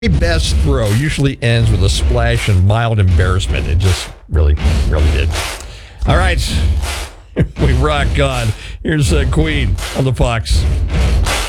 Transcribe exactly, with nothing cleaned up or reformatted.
best throw usually ends with a splash and mild embarrassment. It just really, really did. All right. We rock on. Here's uh, Queen on the Fox.